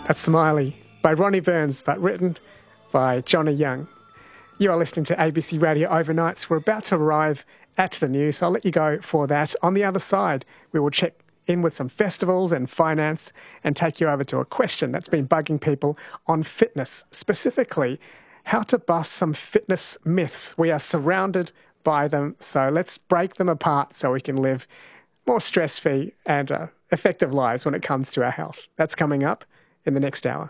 That's Smiley by Ronnie Burns, but written by Johnny Young. You are listening to ABC Radio Overnights. We're about to arrive at the news, so I'll let you go for that. On the other side, we will check in with some festivals and finance and take you over to a question that's been bugging people on fitness, specifically how to bust some fitness myths. We are surrounded by them, so let's break them apart so we can live more stress-free and effective lives when it comes to our health. That's coming up in the next hour.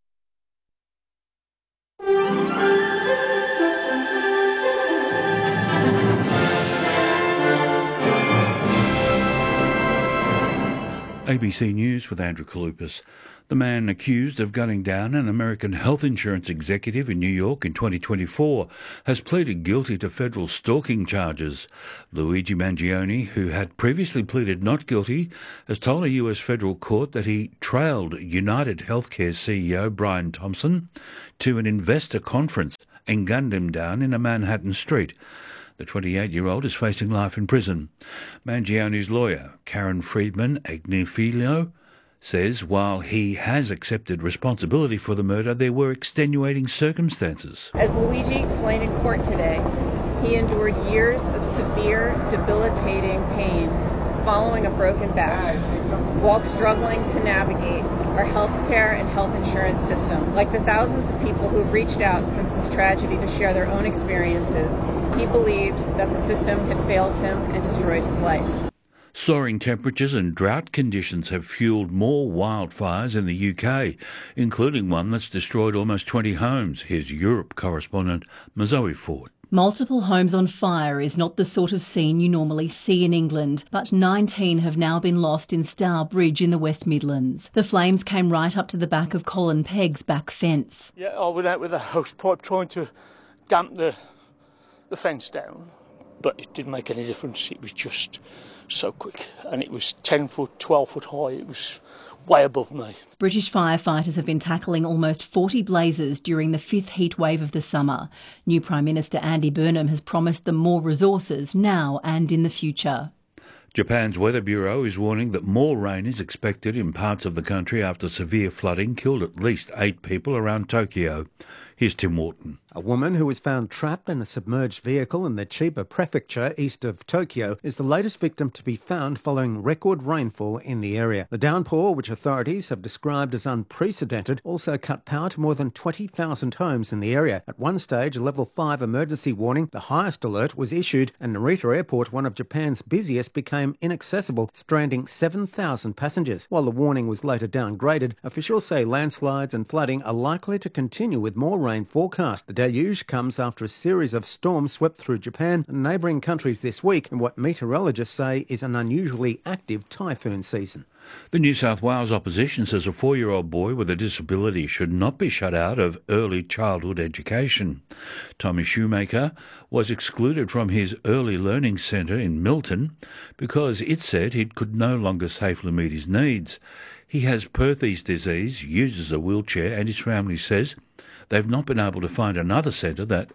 ABC News with Andrew Kalupas. The man accused of gunning down an American health insurance executive in New York in 2024 has pleaded guilty to federal stalking charges. Luigi Mangione, who had previously pleaded not guilty, has told a US federal court that he trailed United Healthcare CEO Brian Thompson to an investor conference and gunned him down in a Manhattan street. The 28-year-old is facing life in prison. Mangione's lawyer, Karen Friedman Agnifilo, says while he has accepted responsibility for the murder, there were extenuating circumstances. As Luigi explained in court today, he endured years of severe, debilitating pain following a broken back while struggling to navigate our healthcare and health insurance system. Like the thousands of people who've reached out since this tragedy to share their own experiences, he believed that the system had failed him and destroyed his life. Soaring temperatures and drought conditions have fueled more wildfires in the UK, including one that's destroyed almost 20 homes. Here's Europe correspondent Mazoe Ford. Multiple homes on fire is not the sort of scene you normally see in England, but 19 have now been lost in Stourbridge in the West Midlands. The flames came right up to the back of Colin Pegg's back fence. Yeah, I went out with a hose pipe trying to damp the fence down, but it didn't make any difference. It was just so quick, and it was 10 foot, 12 foot high. It was way above me. British firefighters have been tackling almost 40 blazes during the fifth heat wave of the summer. New Prime Minister Andy Burnham has promised them more resources now and in the future. Japan's Weather Bureau is warning that more rain is expected in parts of the country after severe flooding killed at least 8 people around Tokyo. Here's Tim Wharton. A woman who was found trapped in a submerged vehicle in the Chiba prefecture east of Tokyo is the latest victim to be found following record rainfall in the area. The downpour, which authorities have described as unprecedented, also cut power to more than 20,000 homes in the area. At one stage, a level 5 emergency warning, the highest alert, was issued, and Narita Airport, one of Japan's busiest, became inaccessible, stranding 7,000 passengers. While the warning was later downgraded, officials say landslides and flooding are likely to continue with more rain forecast. The deluge comes after a series of storms swept through Japan and neighbouring countries this week in what meteorologists say is an unusually active typhoon season. The New South Wales opposition says a 4-year-old boy with a disability should not be shut out of early childhood education. Tommy Shoemaker was excluded from his early learning centre in Milton because it said he could no longer safely meet his needs. He has Perthes disease, uses a wheelchair, and his family says they've not been able to find another centre that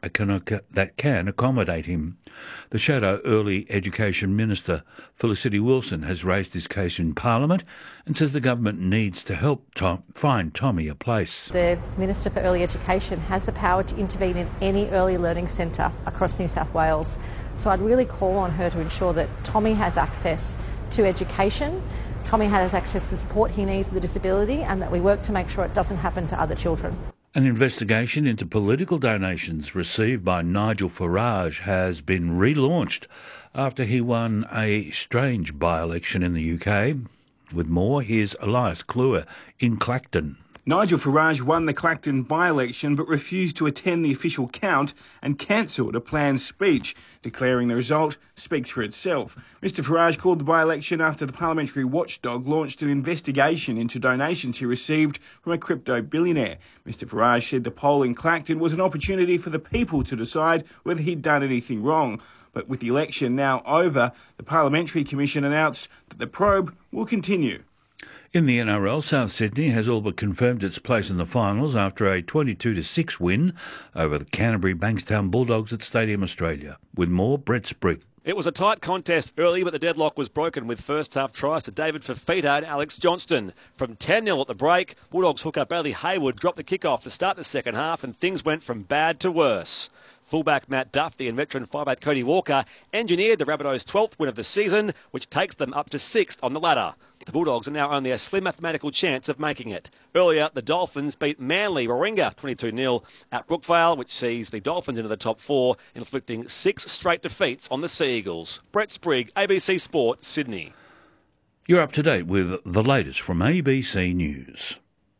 can accommodate him. The Shadow Early Education Minister, Felicity Wilson, has raised his case in Parliament and says the government needs to help find Tommy a place. The Minister for Early Education has the power to intervene in any early learning centre across New South Wales. So I'd really call on her to ensure that Tommy has access to education, Tommy has access to support he needs with a disability, and that we work to make sure it doesn't happen to other children. An investigation into political donations received by Nigel Farage has been relaunched after he won a strange by-election in the UK. With more, here's Elias Kluwer in Clacton. Nigel Farage won the Clacton by-election but refused to attend the official count and cancelled a planned speech, declaring the result speaks for itself. Mr Farage called the by-election after the parliamentary watchdog launched an investigation into donations he received from a crypto billionaire. Mr Farage said the poll in Clacton was an opportunity for the people to decide whether he'd done anything wrong. But with the election now over, the Parliamentary Commission announced that the probe will continue. In the NRL, South Sydney has all but confirmed its place in the finals after a 22-6 win over the Canterbury Bankstown Bulldogs at Stadium Australia. With more, Brett Sprigg. It was a tight contest early, but the deadlock was broken with first-half tries to David Fifita and Alex Johnston. From 10-0 at the break, Bulldogs hooker Bailey Hayward dropped the kick-off to start the second half, and things went from bad to worse. Fullback Matt Duffy and veteran 5'8" Cody Walker engineered the Rabbitohs' 12th win of the season, which takes them up to 6th on the ladder. The Bulldogs are now only a slim mathematical chance of making it. Earlier, the Dolphins beat Manly Warringah 22-0 at Brookvale, which sees the Dolphins into the top 4, inflicting 6 straight defeats on the Sea Eagles. Brett Sprigg, ABC Sport, Sydney. You're up to date with the latest from ABC News.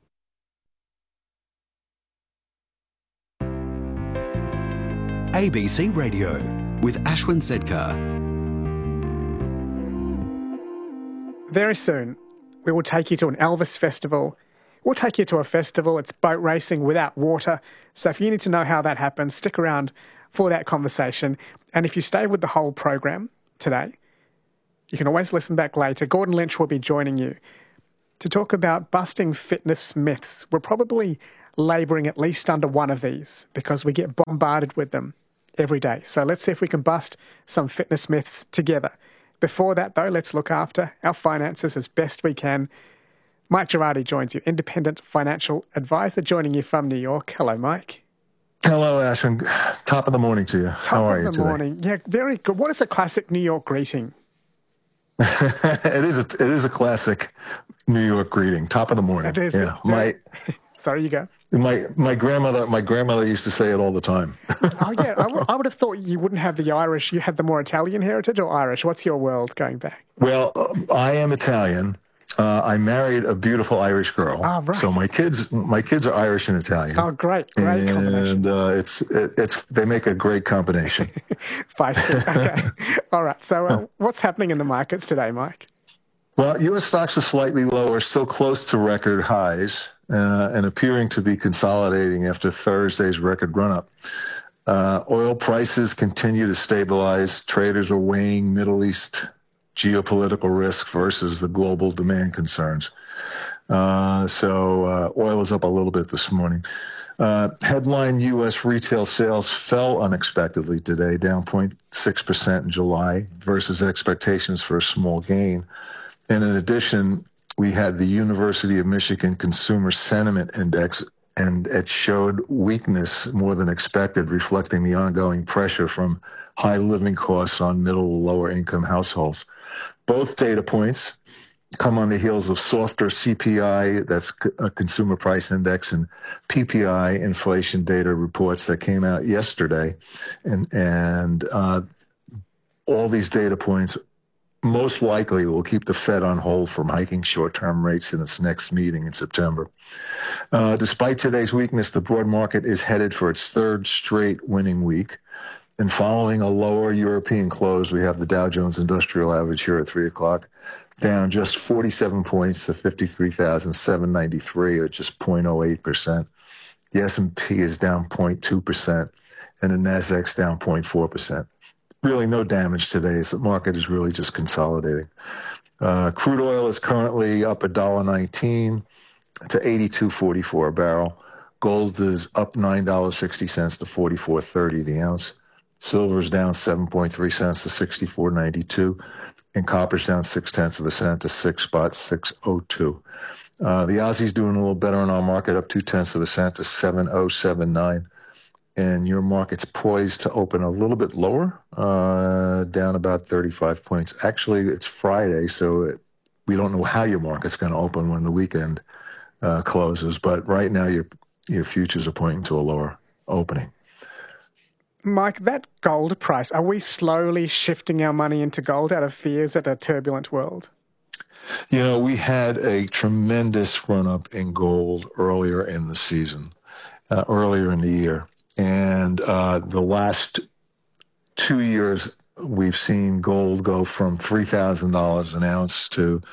ABC Radio with Ashwin Sedkar. Very soon, we will take you to an Elvis festival. We'll take you to a festival. It's boat racing without water. So if you need to know how that happens, stick around for that conversation. And if you stay with the whole program today, you can always listen back later. Gordon Lynch will be joining you to talk about busting fitness myths. We're probably labouring at least under one of these because we get bombarded with them every day. So let's see if we can bust some fitness myths together. Before that, though, let's look after our finances as best we can. Mike Girardi joins you, independent financial advisor, joining you from New York. Hello, Mike. Hello, Ashwin. Top of the morning to you. How are you today? Top of the morning. Yeah, very good. What is a classic New York greeting? It is a classic New York greeting. Top of the morning. It is. Yeah. Sorry, you go. My grandmother used to say it all the time. Oh yeah, I would have thought you wouldn't have the Irish. You had the more Italian heritage or Irish. What's your world going back? Well, I am Italian. I married a beautiful Irish girl. Oh, right. So my kids are Irish and Italian. Oh, great combination. And they make a great combination. Feisty. Okay. All right. So what's happening in the markets today, Mike? Well, U.S. stocks are slightly lower, still close to record highs, and appearing to be consolidating after Thursday's record run-up. Oil prices continue to stabilize. Traders are weighing Middle East geopolitical risk versus the global demand concerns. So oil is up a little bit this morning. Headline U.S. retail sales fell unexpectedly today, down 0.6% in July versus expectations for a small gain. And in addition, we had the University of Michigan Consumer Sentiment Index, and it showed weakness more than expected, reflecting the ongoing pressure from high living costs on middle to lower income households. Both data points come on the heels of softer CPI, that's a consumer price index, and PPI inflation data reports that came out yesterday. And all these data points most likely will keep the Fed on hold from hiking short-term rates in its next meeting in September. Despite today's weakness, the broad market is headed for its third straight winning week. And following a lower European close, we have the Dow Jones Industrial Average here at 3 o'clock, down just 47 points to 53,793, or just 0.08%. The S&P is down 0.2%, and the Nasdaq's down 0.4%. Really no damage today. So the market is really just consolidating. Crude oil is currently up $1.19 to $82.44 a barrel. Gold is up $9.60 to $44.30 the ounce. Silver is down 7.3 cents to $64.92, and copper's down 0.6 cents to $6.602. The Aussie's doing a little better in our market, up 0.2 cents to 7.079. And your market's poised to open a little bit lower, down about 35 points. Actually, it's Friday, so we don't know how your market's going to open when the weekend closes. But right now, your futures are pointing to a lower opening. Mike, that gold price, are we slowly shifting our money into gold out of fears at a turbulent world? You know, we had a tremendous run-up in gold earlier in the season, earlier in the year. And the last 2 years, we've seen gold go from $3,000 an ounce to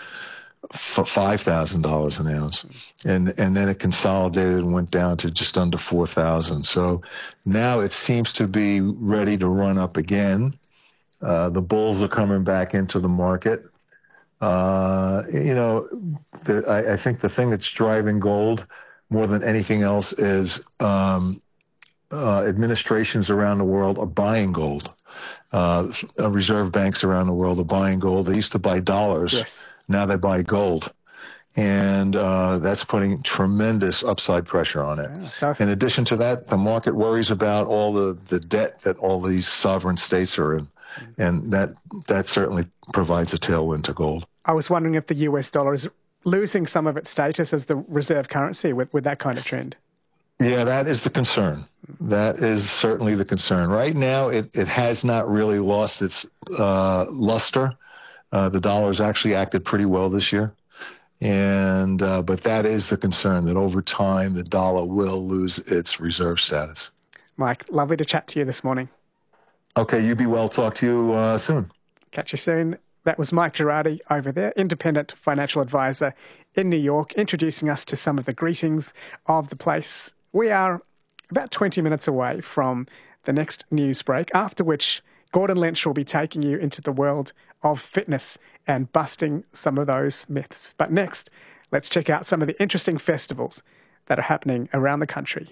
$5,000 an ounce. And then it consolidated and went down to just under $4,000. So now it seems to be ready to run up again. The bulls are coming back into the market. I think the thing that's driving gold more than anything else is administrations around the world are buying gold. Reserve banks around the world are buying gold. They used to buy dollars. Yes. Now they buy gold. And that's putting tremendous upside pressure on it. In addition to that, the market worries about all the debt that all these sovereign states are in. And that certainly provides a tailwind to gold. I was wondering if the US dollar is losing some of its status as the reserve currency with that kind of trend. Yeah, that is the concern. That is certainly the concern. Right now, it has not really lost its luster. The dollar has actually acted pretty well this year. And but that is the concern, that over time the dollar will lose its reserve status. Mike, lovely to chat to you this morning. Okay, you be well. Talk to you soon. Catch you soon. That was Mike Girardi over there, independent financial advisor in New York, introducing us to some of the greetings of the place. We are about 20 minutes away from the next news break, after which Gordon Lynch will be taking you into the world of fitness and busting some of those myths. But next, let's check out some of the interesting festivals that are happening around the country.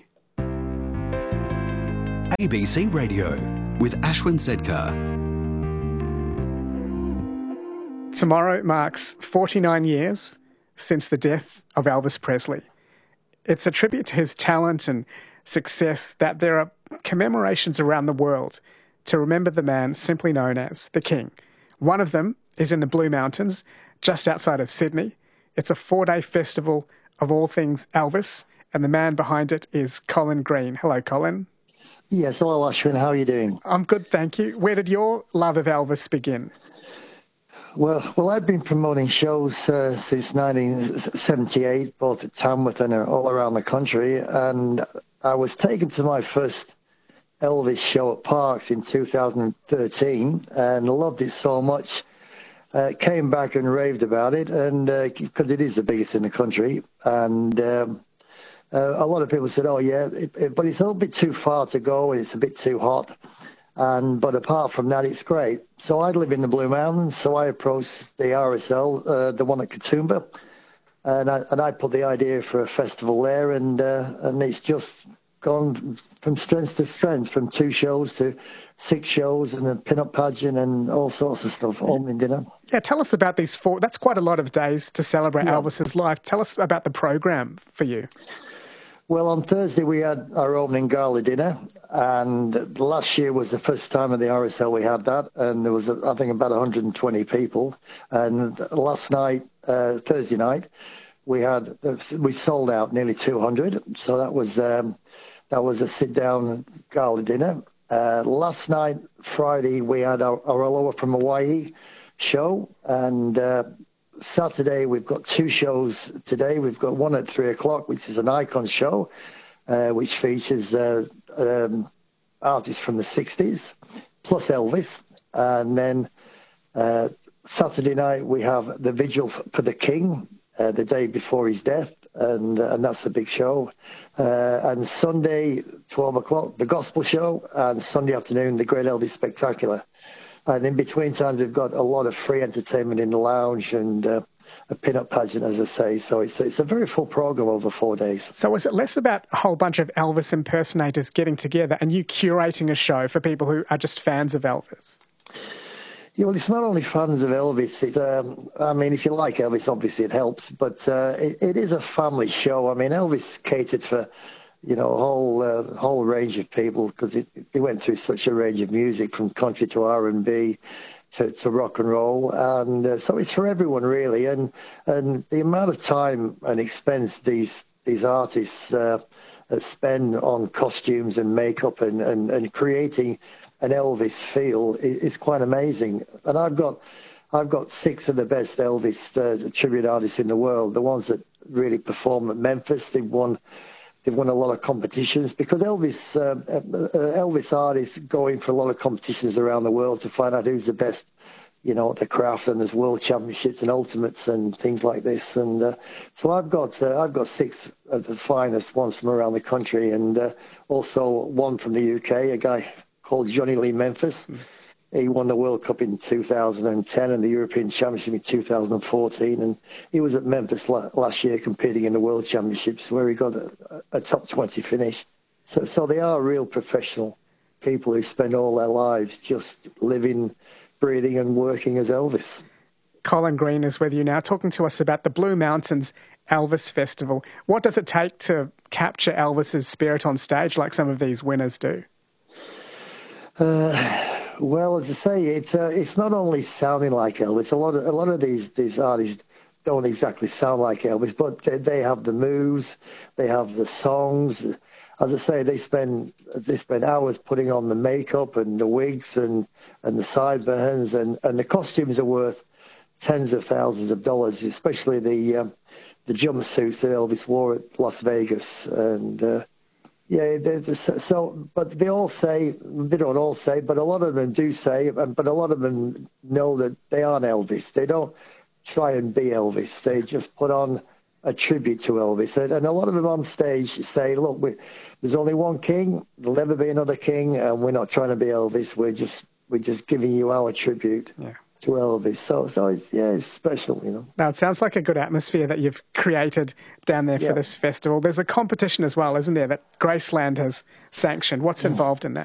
ABC Radio with Ashwin Sedkar. Tomorrow marks 49 years since the death of Elvis Presley. It's a tribute to his talent and success that there are commemorations around the world to remember the man simply known as the King. One of them is in the Blue Mountains, just outside of Sydney. It's a 4-day festival of all things Elvis, and the man behind it is Colin Green. Hello, Colin. Yes, hello, Ashwin. How are you doing? I'm good, thank you. Where did your love of Elvis begin? Well, I've been promoting shows since 1978, both at Tamworth and all around the country, and I was taken to my first Elvis show at Parks in 2013 and loved it so much. Came back and raved about it, and because it is the biggest in the country, and a lot of people said, "Oh yeah," but it's a little bit too far to go, and it's a bit too hot. But apart from that, it's great. So I live in the Blue Mountains, so I approached the RSL, the one at Katoomba, and I put the idea for a festival there, and it's just gone from strength to strength, from 2 shows to 6 shows, and a pin-up pageant and all sorts of stuff, opening dinner. Yeah, tell us about these 4. That's quite a lot of days to celebrate Elvis's life. Tell us about the program for you. Well, on Thursday we had our opening gala dinner, and last year was the first time at the RSL we had that, and there was, I think, about 120 people. And last night, Thursday night, we sold out nearly 200. So that was a sit-down gala dinner. Last night, Friday, we had our Aloha from Hawaii show, and Saturday, we've got 2 shows today. We've got one at 3 o'clock, which is an icon show, which features artists from the 60s, plus Elvis. And then Saturday night, we have the Vigil for the King, the day before his death, and that's a big show. And Sunday, 12 o'clock, the Gospel Show, and Sunday afternoon, the Great Elvis Spectacular. And in between times, we've got a lot of free entertainment in the lounge and a pin-up pageant, as I say. So it's a very full program over 4 days. So is it less about a whole bunch of Elvis impersonators getting together and you curating a show for people who are just fans of Elvis? Yeah, well, it's not only fans of Elvis. I mean, if you like Elvis, obviously it helps. But it is a family show. I mean, Elvis catered for a whole range of people, because he went through such a range of music, from country to R&B to rock and roll, and so it's for everyone really. And the amount of time and expense these artists spend on costumes and makeup and creating an Elvis feel is quite amazing. And I've got 6 of the best Elvis tribute artists in the world, the ones that really perform at Memphis. They've won a lot of competitions, because Elvis artists go in for a lot of competitions around the world to find out who's the best, at the craft, and there's world championships and ultimates and things like this. And so I've got 6 of the finest ones from around the country, and also one from the UK, a guy called Johnny Lee Memphis. He won the World Cup in 2010 and the European Championship in 2014. And he was at Memphis last year competing in the World Championships where he got a top 20 finish. So they are real professional people who spend all their lives just living, breathing and working as Elvis. Colin Green is with you now, talking to us about the Blue Mountains Elvis Festival. What does it take to capture Elvis's spirit on stage like some of these winners do? Well, as I say, it's not only sounding like Elvis. A lot of these artists don't exactly sound like Elvis, but they have the moves, they have the songs. As I say, they spend hours putting on the makeup and the wigs and the sideburns, and the costumes are worth tens of thousands of dollars, especially the jumpsuits that Elvis wore at Las Vegas. And but they all say, they don't all say, but a lot of them do say, but a lot of them know that they aren't Elvis. They don't try and be Elvis. They just put on a tribute to Elvis. And a lot of them on stage say, look, there's only one king, there'll never be another king, and we're not trying to be Elvis. We're just giving you our tribute. Yeah. To Elvis. So it's special, you know. Now, it sounds like a good atmosphere that you've created down there for this festival. There's a competition as well, isn't there, that Graceland has sanctioned. What's involved in that?